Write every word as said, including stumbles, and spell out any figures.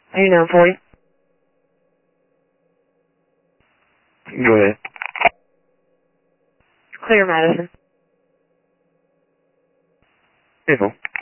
Are you known for you? Go ahead. Clear, Madison. April.